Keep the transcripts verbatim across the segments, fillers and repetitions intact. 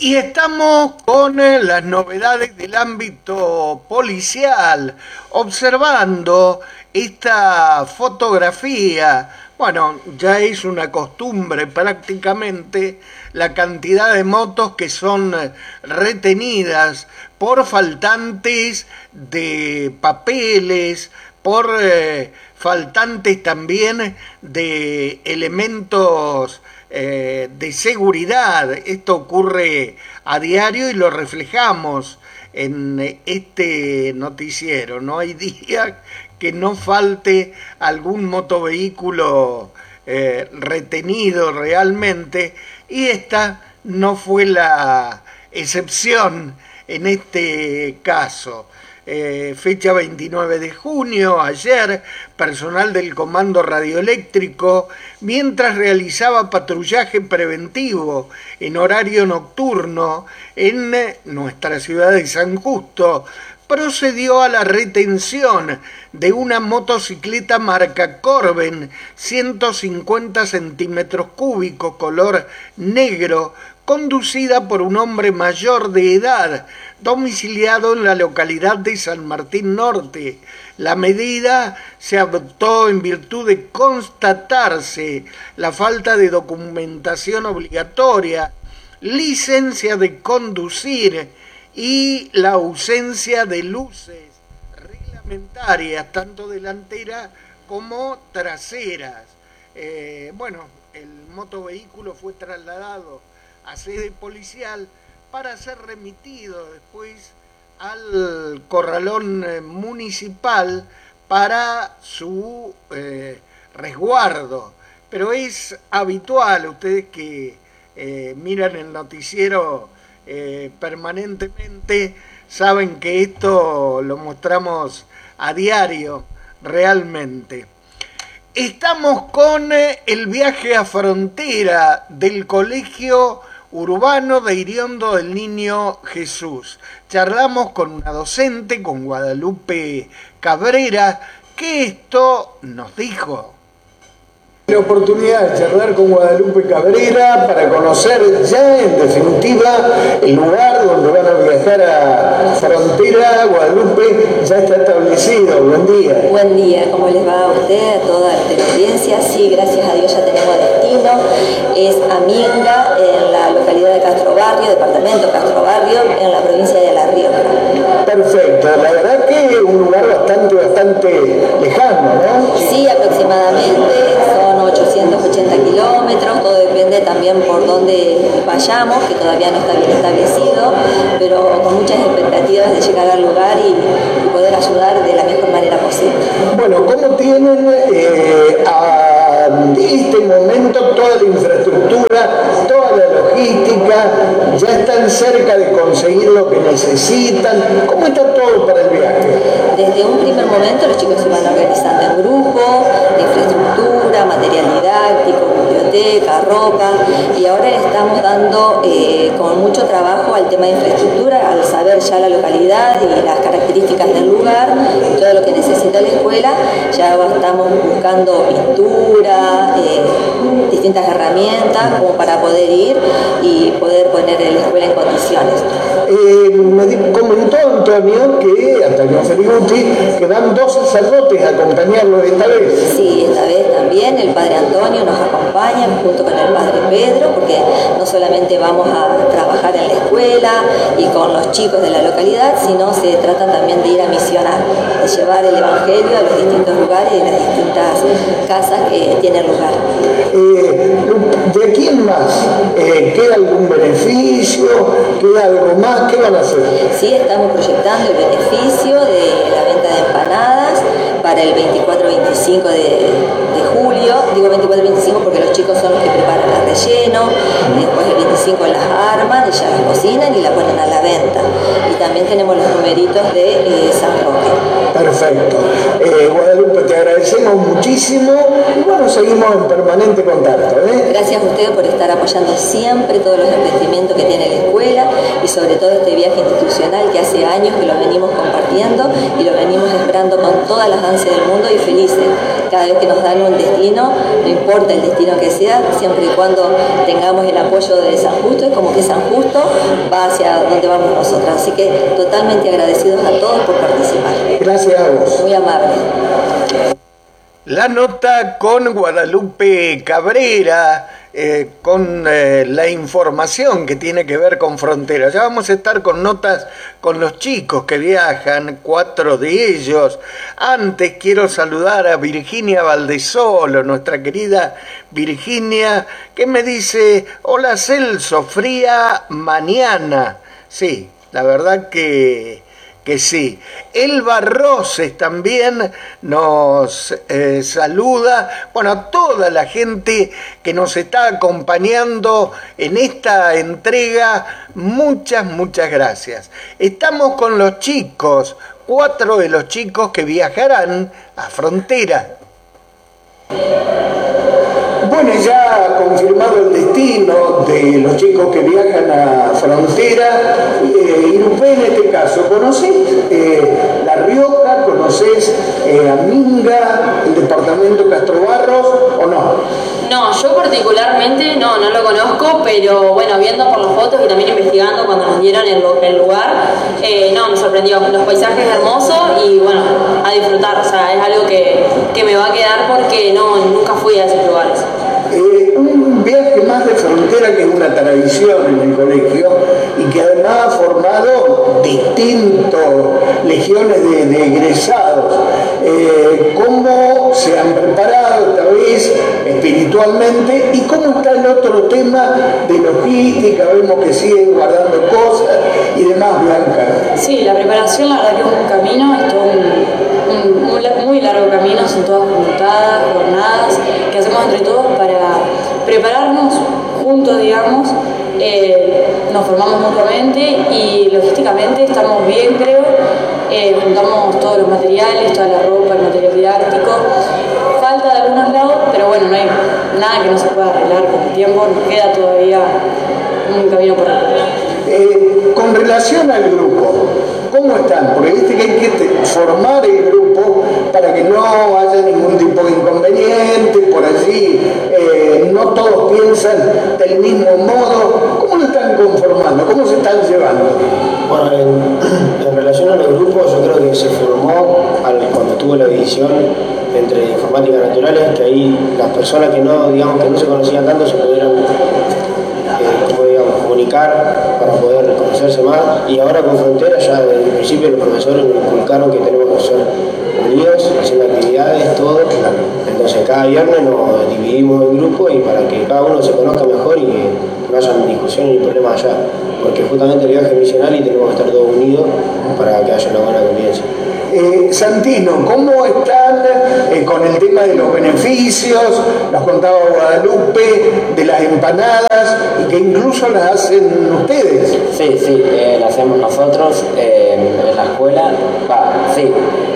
Y estamos con eh, las novedades del ámbito policial, observando esta fotografía. Bueno, ya es una costumbre prácticamente la cantidad de motos que son retenidas por faltantes de papeles, por eh, faltantes también de elementos eh, de seguridad. Esto ocurre a diario y lo reflejamos en este noticiero. No hay día que no falte algún motovehículo eh, retenido realmente, y esta no fue la excepción en este caso. Eh, fecha veintinueve de junio, ayer, personal del Comando Radioeléctrico, mientras realizaba patrullaje preventivo en horario nocturno en nuestra ciudad de San Justo, procedió a la retención de una motocicleta marca Corben, ciento cincuenta centímetros cúbicos, color negro, conducida por un hombre mayor de edad, domiciliado en la localidad de San Martín Norte. La medida se adoptó en virtud de constatarse la falta de documentación obligatoria, licencia de conducir y la ausencia de luces reglamentarias, tanto delanteras como traseras. Eh, bueno, el motovehículo fue trasladado a sede policial para ser remitido después al corralón municipal para su eh, resguardo. Pero es habitual, ustedes que eh, miran el noticiero eh, permanentemente, saben que esto lo mostramos a diario realmente. Estamos con el viaje a frontera del Colegio Urbano de Iriondo del Niño Jesús. Charlamos con una docente, con Guadalupe Cabrera, que esto nos dijo. La oportunidad de charlar con Guadalupe Cabrera para conocer ya en definitiva el lugar donde van a viajar a frontera. Guadalupe, ya está establecido. Buen día. Buen día, ¿cómo les va a usted, a toda la audiencia? Sí, gracias a Dios ya tenemos destino. Es Aminga, en la localidad de Castro Barrio, departamento Castro Barrio, en la provincia de La Rioja. Perfecto, la verdad que es un lugar bastante, bastante lejano, ¿no? Sí, aproximadamente son ochocientos ochenta kilómetros, todo depende también por dónde vayamos, que todavía no está bien establecido, pero con muchas expectativas de llegar al lugar y, y poder ayudar de la mejor manera posible. Bueno, ¿cómo tienen eh, a este momento toda la infraestructura, toda la logística? ¿Ya están cerca de conseguir lo que necesitan? ¿Cómo está todo para el viaje? Desde un primer momento los chicos se van organizando en grupo, de infraestructura, material didáctico, biblioteca, ropa, y ahora le estamos dando eh, con mucho trabajo al tema de infraestructura, al saber ya la localidad y las características del lugar, todo lo que necesita la escuela. Ya estamos buscando pintura, eh, distintas herramientas como para poder ir y poder poner la escuela en condiciones. Eh, me comentó Antonio que, Antonio Feriuti, que dan dos sacerdotes a acompañarlo esta vez. Sí, esta vez también el padre Antonio nos acompaña junto con el padre Pedro, porque no solamente vamos a trabajar en la escuela y con los chicos de la localidad, sino se trata también de ir a misionar, de llevar el evangelio a los distintos lugares y las distintas casas que tienen lugar. Eh, ¿De aquí en más eh, queda algún beneficio? ¿Queda algo más? ¿Qué van a hacer? Sí, estamos proyectando el beneficio de la venta de empanadas para el veinticuatro veinticinco de, de julio. Digo veinticuatro veinticinco porque los chicos son los que preparan el relleno, y después el veinticinco las arman y ya las cocinan y la ponen a la venta. Y también tenemos los numeritos de eh, San Roque. Perfecto. Eh, Guadalupe, te agradecemos muchísimo y bueno, seguimos en permanente contacto. ¿eh? Gracias a ustedes por estar apoyando siempre todos los emprendimientos que tiene la escuela y sobre todo este viaje institucional que hace años que lo venimos compartiendo y lo venimos esperando con todas las ansias del mundo y felices. Cada vez que nos dan un destino, no importa el destino que sea, siempre y cuando tengamos el apoyo de esa San Justo, es como que San Justo va hacia donde vamos nosotras. Así que totalmente agradecidos a todos por participar. Gracias a vos. Muy amable. La nota con Guadalupe Cabrera, eh, con eh, la información que tiene que ver con fronteras. Ya vamos a estar con notas con los chicos que viajan, cuatro de ellos. Antes quiero saludar a Virginia Valdesolo, nuestra querida Virginia, que me dice: hola Celso, fría mañana. Sí, la verdad que... que sí. Elba Roses también nos eh, saluda. Bueno, a toda la gente que nos está acompañando en esta entrega, muchas, muchas gracias. Estamos con los chicos, cuatro de los chicos que viajarán a frontera. Bueno, ya confirmado el destino de los chicos que viajan a frontera. eh, Irupé, en este caso, ¿conoces eh, La Rioja? ¿Conoces eh, Aminga, el departamento Castro Barros o no? No, yo particularmente no, no lo conozco, pero bueno, viendo por las fotos y también investigando cuando nos dieron el, el lugar, eh, no, me sorprendió. Los paisajes hermosos y bueno, a disfrutar, o sea, es algo que, que me va a quedar porque no, nunca fui a esos lugares. Eh, un viaje más de frontera que es una tradición en el colegio y que además ha formado distintas legiones de, de egresados. Eh, ¿Cómo se han preparado esta vez espiritualmente y cómo está el otro tema de logística? Vemos que siguen guardando cosas y demás, Blanca. Sí, la preparación la verdad que es un camino, es todo un, un muy, muy largo camino, son todas juntadas, jornadas que hacemos entre todos para prepararnos juntos, digamos. Eh, nos formamos mutuamente y logísticamente estamos bien, creo. Eh, juntamos todos los materiales, toda la ropa, el material didáctico. Falta de algunos lados, pero bueno, no hay nada que no se pueda arreglar con el tiempo. Nos queda todavía un camino por recorrer. Eh, con relación al grupo, ¿cómo están? Porque viste que hay que formar el grupo para que no haya ningún tipo de inconveniente, por allí eh, no todos piensan del mismo modo. ¿Cómo lo están conformando? ¿Cómo se están llevando? Bueno, en, en relación a los grupos, yo creo que se formó al, cuando tuvo la división entre informáticas naturales, que ahí las personas que no, digamos, que no se conocían tanto se pudieron eh, como digamos, comunicar para poder conocerse más, y ahora con Frontera ya desde el principio los profesores nos inculcaron que tenemos que ser unidos, haciendo actividades, todo. Entonces cada viernes nos dividimos en grupos y para que cada uno se conozca mejor y que no haya discusiones ni problemas allá, porque justamente el viaje es misional y tenemos que estar todos unidos para que haya una buena convivencia. Eh, Santino, ¿cómo están eh, con el tema de los beneficios? Nos contaba Guadalupe de las empanadas y que incluso las hacen ustedes. Sí, sí, eh, las hacemos nosotros eh, en la escuela, ah, sí,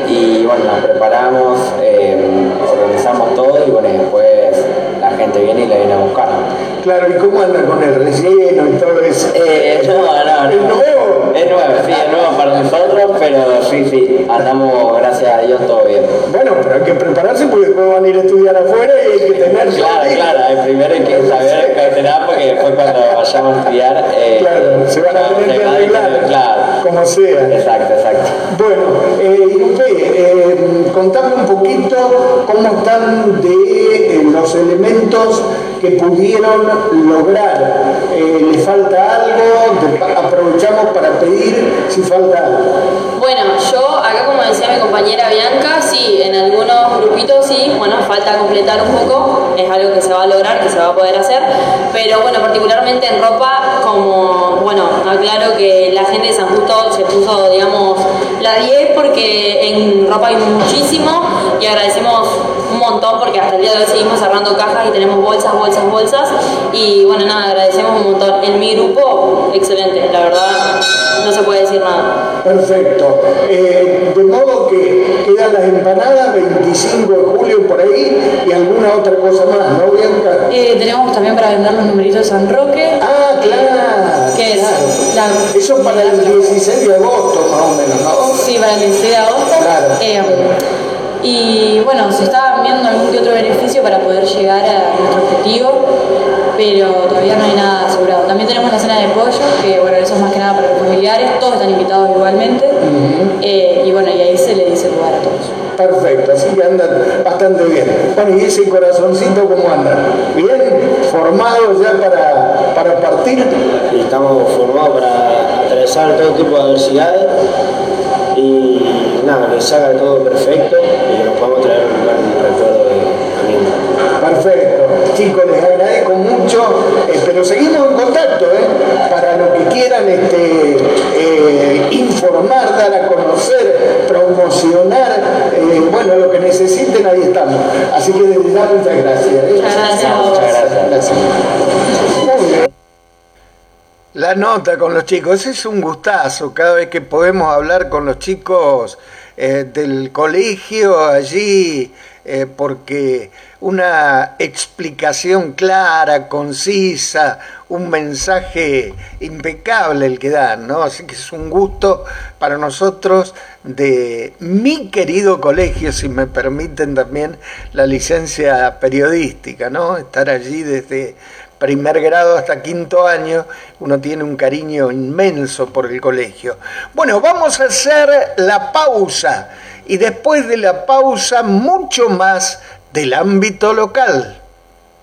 y bueno, las preparamos, eh, organizamos todo y bueno, después la gente viene y la viene a buscar. Claro, ¿y cómo andan con el relleno y todo eso? Eh, no, no, no. ¿Es nuevo? Es nuevo, sí, es nuevo para nosotros, pero sí, sí, andamos, gracias a Dios, todo bien. Bueno, pero hay que prepararse porque después van a ir a estudiar afuera y hay que tener... Claro, claro, primero hay que saber qué será porque después cuando vayamos a estudiar... Eh, claro, se van a tener que arreglar, claro, como sea. Exacto, exacto. Bueno, eh, Irupé, eh, contame un poquito cómo están de eh, los elementos que pudieron lograr. Eh, ¿Le falta algo? De, aprovechamos para pedir si falta algo. Bueno, yo acá, como decía mi compañera Bianca, sí, en algunos grupitos sí, bueno, falta completar un poco, es algo que se va a lograr, que se va a poder hacer, pero bueno, particularmente en ropa, como, bueno, aclaro que la gente de San Justo se puso, digamos, la diez porque en ropa hay muchísimo y agradecemos un montón porque hasta el día de hoy seguimos cerrando cajas y tenemos bolsas, bolsas, bolsas y bueno, nada, agradecemos un montón. En mi grupo, excelente, la verdad, no se puede decir nada. Perfecto. Eh, de modo que quedan las empanadas, veinticinco de julio por ahí, y alguna otra cosa más, ¿no, Bianca? Eh, tenemos también para vender los numeritos de San Roque. Ah, claro. Que es claro. la, Eso para el dieciséis de agosto, más o menos, ¿no? Sí, para el dieciséis de agosto. Claro. Eh, y bueno, se está viendo algún que otro beneficio para poder llegar a nuestro objetivo, pero todavía no hay nada asegurado. También andan bastante bien. Bueno, ¿y ese corazoncito cómo anda? ¿Bien? ¿Formado ya para, para partir? Y estamos formados para atravesar todo tipo de adversidades y nada, que salga todo perfecto y que nos podamos traer un gran recuerdo de amigo. Perfecto. Chicos, les agradezco mucho, eh, pero seguimos en contacto, ¿eh? Para lo que quieran este, eh, informar, dar a conocer, promocionar, eh, bueno, lo que necesiten, ahí estamos. Así que desde ya muchas gracias. ¿eh? Muchas gracias. Muchas gracias. Gracias. Muy bien. La nota con los chicos, es un gustazo cada vez que podemos hablar con los chicos eh, del colegio allí, eh, porque una explicación clara, concisa, un mensaje impecable el que dan, ¿no? Así que es un gusto para nosotros de mi querido colegio, si me permiten también la licencia periodística, ¿no? Estar allí desde primer grado hasta quinto año, uno tiene un cariño inmenso por el colegio. Bueno, vamos a hacer la pausa y después de la pausa mucho más del ámbito local.